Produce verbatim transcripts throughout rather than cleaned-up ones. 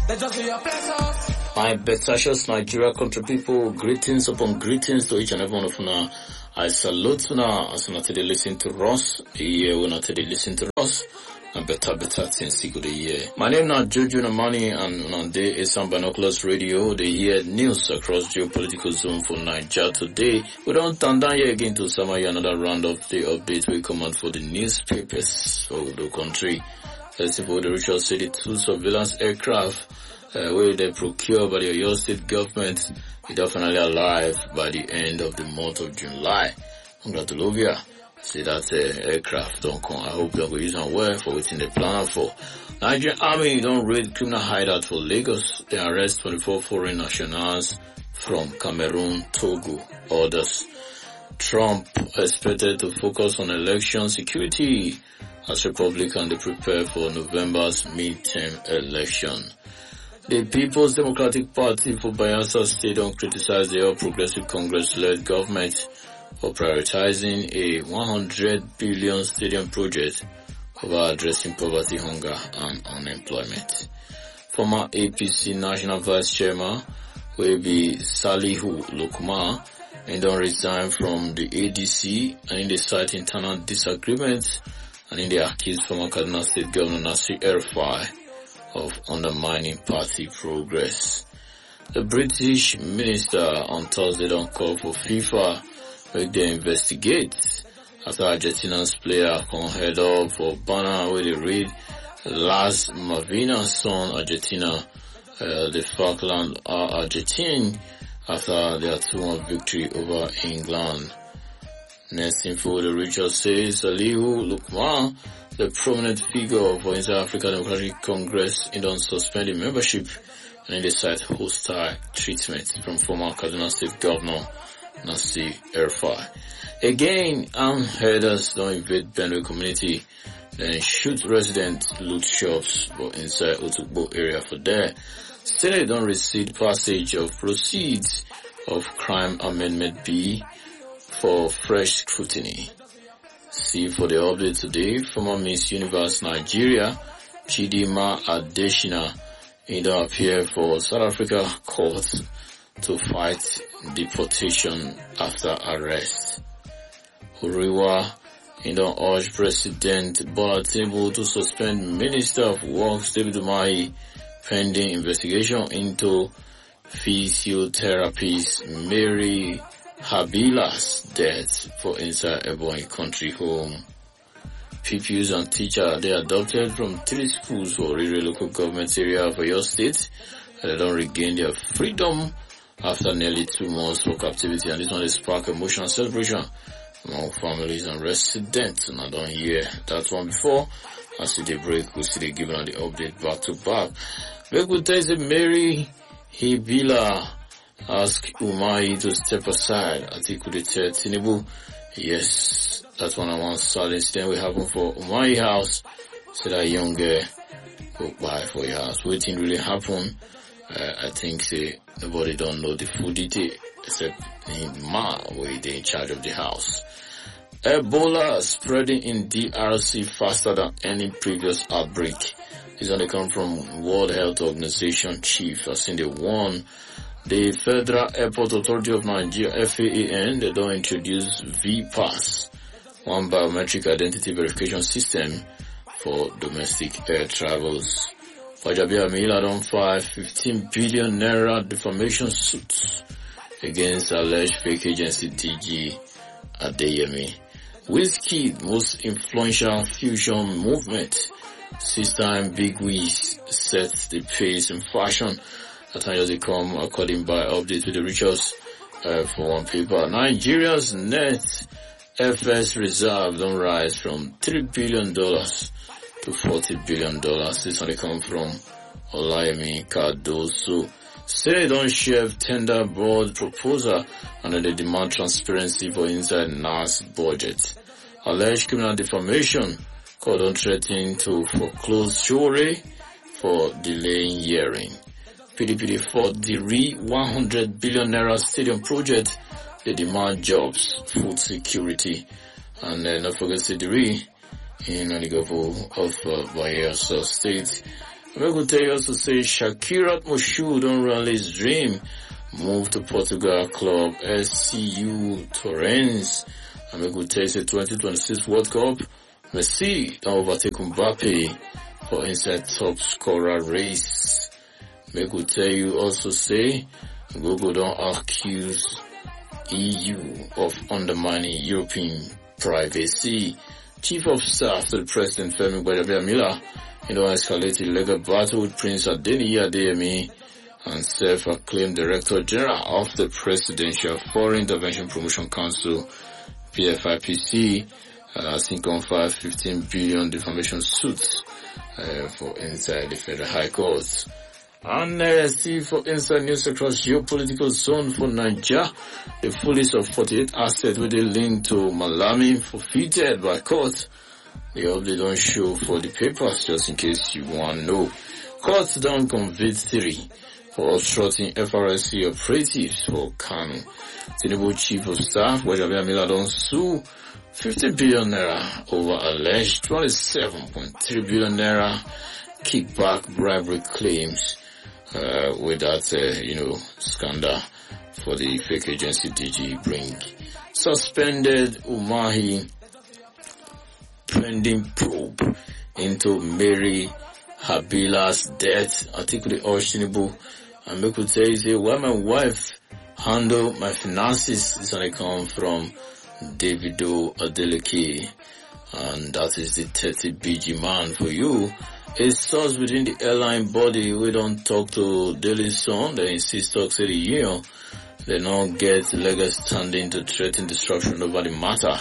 My betacious Nigeria country people, greetings upon greetings to each and every one of you. I salute you now as you not today listen to us. Yeah, we not today listen to us. And better, better things go the year. My name is Jojo Namani, and on day is some binoculars radio. They hear news across geopolitical zone for Nigeria today. We don't turn down here again to summary another round of the updates we come out for the newspapers for the country. Let's see for the Richard City two surveillance aircraft uh, where they procure by the Oyo State government. It definitely arrive by the end of the month of July. Congratulations. See that uh, aircraft don't come. I hope you're going to use them well for what's in the plan for. Nigerian Army don't raid criminal hideout for Lagos. They arrest twenty-four foreign nationals from Cameroon, Togo, others. Trump expected to focus on election security as Republicans they prepare for November's midterm election. The People's Democratic Party for Bayelsa State don't criticize the All Progressive Congress-led government for prioritizing a one hundred billion stadium project over addressing poverty, hunger, and unemployment. Former A P C National Vice Chairman will be Salihu Lukman and don't resign from the A D C and in the cite internal disagreements and in the accused former Kaduna State Governor Nasir El-Rufai of undermining party progress. The British minister on Thursday don't call for FIFA make them investigate after Argentina's player come head up for banner where they read Las Malvinas son Argentina, uh, the Falkland are Argentine after their two one victory over England. Next info, the Richard says Salihu Lukman, the prominent figure for Inside Africa Democratic Congress, in on suspended membership and in the site hostile treatment from former Kaduna State Governor Nasir El-Rufai. Again, armed herders don't invade Benue community, then shoot residents, loot shops but inside Otukbo area for there. Senate don't receive passage of proceeds of crime amendment B for fresh scrutiny. See for the update today, former Miss Universe Nigeria, Chidima Adeshina, in the appear for South Africa court to fight deportation after arrest. Uriwa in the urge President Bola Tinubu to suspend Minister of Works David Umahi pending investigation into physiotherapist Mary Habila's death for inside Ebonyi country home. Pupils and teachers they adopted from three schools for Riri local government area of Oyo State and they don't regain their freedom after nearly two months for captivity, and this one is spark emotional celebration among families and residents. And I don't hear that one before. As the break, we see they giving on the update back to back. Beku Tese Mary Hibila ask Umahi to step aside. Atiku the third Tinubu. Yes, that's one of one sad incident will happen for Umahi house. So that young girl go buy for your house. Waiting really happen. Uh, I think say nobody don't know the full detail except him ma where they in charge of the house. Ebola spreading in D R C faster than any previous outbreak. This only come from World Health Organization chief. I seen the one. The Federal Airport Authority of Nigeria, F A A N, they don't introduce V PASS, one biometric identity verification system for domestic air travels. Fajabi Amila don't file fifteen billion naira defamation suits against alleged fake agency D G Adeyemi. Wizkid, most influential fusion movement. Six time Big Wiz sets the pace in fashion. At times they come according by updates with the Richards uh, for one paper. Nigeria's net F S reserve don't rise from three billion dollars to forty billion dollars. This one come from Olayemi Cardoso. Say don't share tender board proposal and they demand transparency for inside N A S budget. Alleged criminal defamation court on threatening to foreclose jury for delaying hearing. P D P fought the re one hundred billion naira stadium project. They demand jobs, food security, and then uh, not forget the re in the government of uh, Bayelsa State. We could tell you also say Shakirat Moshood don't release dream. Move to Portugal club S C U Torrens. And we could tell you say twenty twenty-six World Cup. Messi don't overtake Mbappe for inside top scorer race. We could tell you also say Google don't accuse E U of undermining European privacy. Chief of Staff to the President Femi Gbadebo you know, escalated legal battle with Prince Adeniyi Adeyemi and self-acclaimed Director General of the Presidential Foreign Intervention Promotion Council, P F I P C, uh, sink on five fifteen billion defamation suits uh, for inside the Federal High Court. And uh, see for inside news across geopolitical zone for Nigeria, the fullest of forty-eight assets with a link to Malami forfeited by court. The update don't show for the papers just in case you want to know. Courts don't convict three for obstructing F R S C operatives for Kano. Tinubu Chief of Staff Gbadebo Amila don't sue fifty billion naira over alleged twenty-seven point three billion naira kickback bribery claims. Uh, with that, uh, you know, scandal for the fake agency D G Bring. Suspended Umahi pending probe into Mary Habila's death. Article the Tinubu and we could say, say, why my wife handle my finances is gonna come from Davido Adeleke. And that is the thirty B G man for you. A source within the airline body, we don't talk to Daily Sun, they insist talk to the union. They don't get legal standing to threaten disruption over the matter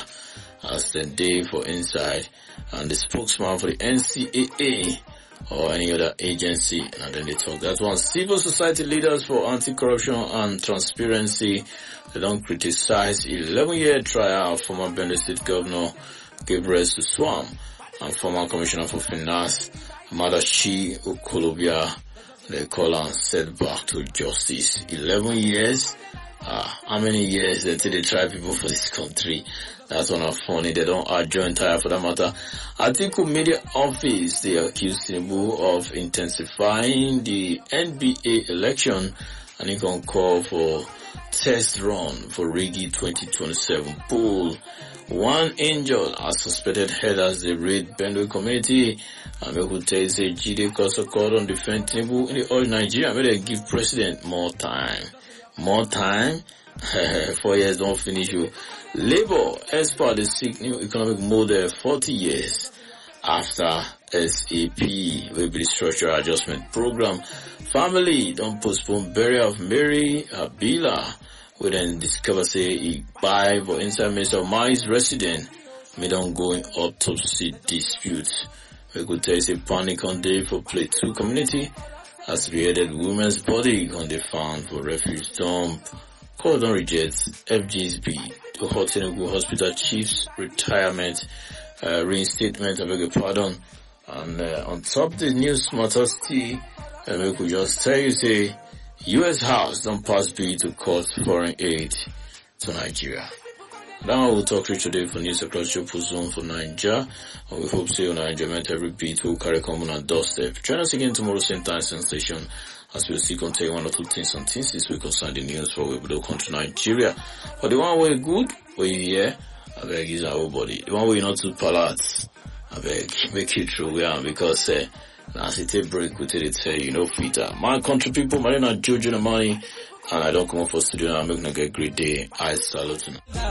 as the day for inside. And the spokesman for the N C A A or any other agency, and then they talk. That one, civil society leaders for anti-corruption and transparency, they don't criticize eleven-year trial of former Benue State Governor Gabriel Suswam and former Commissioner for Finance Madachi Okolobia. They call on setback to justice. eleven years. Ah, how many years until they try people for this country? That's one of funny. They don't adjourn tire for that matter. Atiku Media Office, they accuse Tinubu of intensifying the N B A election and he can call for test run for Rigi twenty twenty-seven poll. One angel as suspected head as they raid Benue community. And we could tell say Jide Kosoko on defend Tinubu in the oil Nigeria. May they give president more time. More time? Four years don't finish you. Labour, as per the seek new economic model forty years after S A P will be the structural adjustment program. Family don't postpone burial of Mary Abila. We then discover say he buy for inside Minister of Mines resident. We don't go in autopsy dispute. We could tell say panic on day for Plateau community as beheaded women's body on the found for refuge dump. Cordon rejects F G S B to Tinubu Hospital Chief's retirement uh, reinstatement. I beg your pardon. And uh, on top of the news matters, T, uh, we could just tell you say U S House don't pass bill to cut foreign aid to Nigeria. Now we'll talk to you today for news across your zone for Nigeria. And we hope to see you on our enjoyment every beat will carry common and doorstep. Join us again tomorrow same time, same station. As we'll see, contain one or two things and things this week concern the news for we will come to Nigeria. But the one way good, where you hear, I beg is our body. The one way not too palate, I beg, make it true, yeah, because, uh, as it take break, we tell it, say, you know, Peter. My country people, my name is Jojo the money, and I don't come up for studio, and I'm making a great day. I salute you.